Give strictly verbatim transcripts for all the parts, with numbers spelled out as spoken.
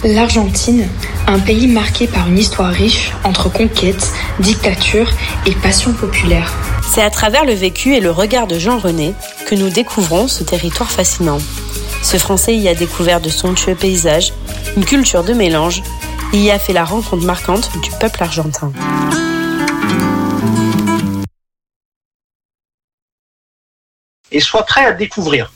L'Argentine, un pays marqué par une histoire riche entre conquêtes, dictature et passion populaire. C'est à travers le vécu et le regard de Jean René que nous découvrons ce territoire fascinant. Ce Français y a découvert de somptueux paysages, une culture de mélange, et y a fait la rencontre marquante du peuple argentin. Et sois prêt à découvrir.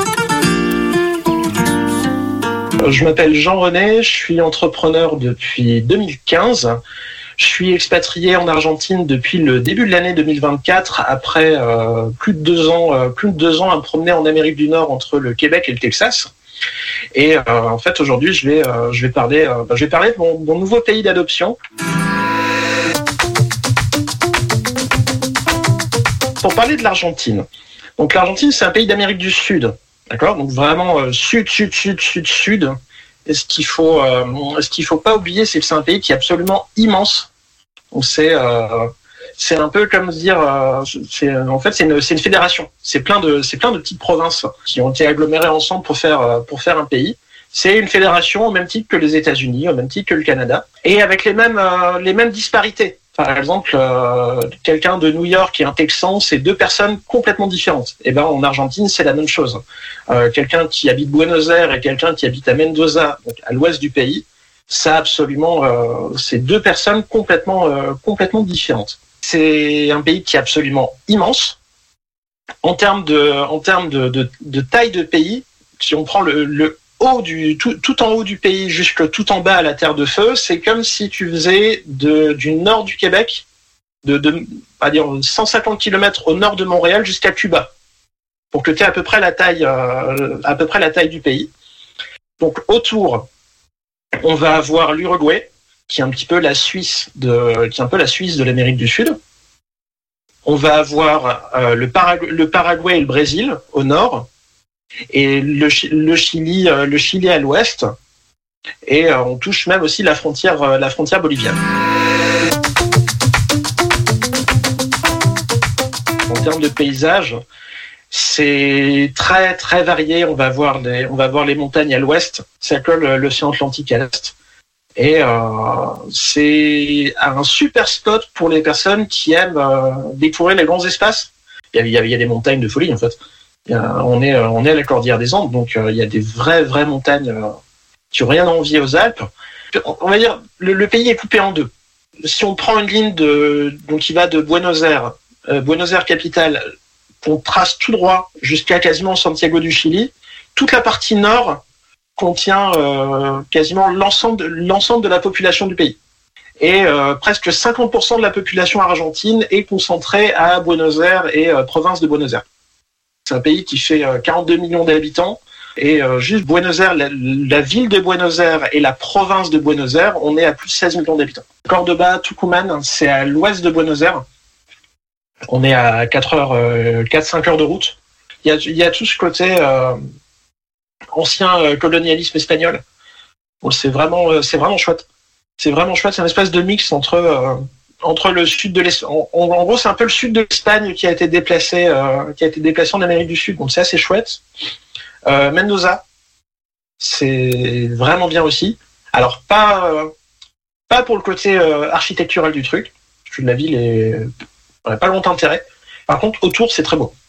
Je m'appelle Jean René, je suis entrepreneur depuis deux mille quinze. Je suis expatrié en Argentine depuis le début de l'année deux mille vingt-quatre, après euh, plus de deux ans, euh, plus de deux ans à me promener en Amérique du Nord entre le Québec et le Texas. Et euh, en fait, aujourd'hui, je vais, euh, je vais parler, euh, je vais parler de mon, mon nouveau pays d'adoption. Pour parler de l'Argentine. Donc l'Argentine, c'est un pays d'Amérique du Sud. D'accord, donc vraiment euh, sud, sud, sud, sud, sud. Et ce qu'il faut, euh, ce qu'il faut pas oublier, c'est que c'est un pays qui est absolument immense. Donc c'est, euh, c'est un peu comme dire, euh, c'est, en fait, c'est une, c'est une fédération. C'est plein de, c'est plein de petites provinces qui ont été agglomérées ensemble pour faire, pour faire un pays. C'est une fédération au même titre que les États-Unis, au même titre que le Canada, et avec les mêmes, euh, les mêmes disparités. Par exemple, euh, quelqu'un de New York et un Texan, c'est deux personnes complètement différentes. Et ben en Argentine, c'est la même chose. Euh, quelqu'un qui habite Buenos Aires et quelqu'un qui habite à Mendoza, donc à l'ouest du pays, ça absolument, euh, c'est deux personnes complètement, euh, complètement différentes. C'est un pays qui est absolument immense en termes de, en termes de, de, de taille de pays. Si on prend le, le haut du tout, tout en haut du pays jusque tout en bas à la Terre de Feu, c'est comme si tu faisais de, du nord du Québec, de, de à dire cent cinquante kilomètres au nord de Montréal jusqu'à Cuba, pour que tu aies à peu près la taille, euh, à peu près la taille du pays. Donc autour, on va avoir l'Uruguay, qui est un petit peu la Suisse de, qui est un peu la Suisse de l'Amérique du Sud. On va avoir euh, le, Parag- le Paraguay et le Brésil au nord. Et le, le Chili, le Chili à l'ouest, et euh, on touche même aussi la frontière, euh, la frontière bolivienne. En termes de paysage, c'est très très varié. On va voir les, on va voir les montagnes à l'ouest, ça colle l'océan Atlantique à l'est, et euh, c'est un super spot pour les personnes qui aiment euh, découvrir les grands espaces. Il y a, il y a, il y a des montagnes de folie en fait. On est, on est à la Cordillère des Andes, donc euh, il y a des vraies, vraies montagnes euh, qui n'ont rien à envier aux Alpes. On va dire, le, le pays est coupé en deux. Si on prend une ligne de, donc qui va de Buenos Aires, euh, Buenos Aires capitale, qu'on trace tout droit jusqu'à quasiment Santiago du Chili, toute la partie nord contient euh, quasiment l'ensemble de, l'ensemble de la population du pays. Et euh, presque cinquante pour cent de la population argentine est concentrée à Buenos Aires et euh, province de Buenos Aires. C'est un pays qui fait quarante-deux millions d'habitants, et euh, juste Buenos Aires, la, la ville de Buenos Aires et la province de Buenos Aires, on est à plus de seize millions d'habitants. Cordoba, Tucumán, c'est à l'ouest de Buenos Aires. On est à quatre heures, euh, quatre cinq heures de route. Il y a, il y a tout ce côté euh, ancien euh, colonialisme espagnol. Bon, c'est vraiment, euh, c'est vraiment chouette. C'est vraiment chouette. C'est une espèce de mix entre euh, entre le sud de l'Espagne. En, en gros, c'est un peu le sud de l'Espagne qui a été déplacé, euh, qui a été déplacé en Amérique du Sud. Donc c'est assez chouette. Euh, Mendoza, c'est vraiment bien aussi. Alors pas euh, pas pour le côté euh, architectural du truc, parce que la ville est n'a pas long d'intérêt. Par contre, autour, c'est très beau.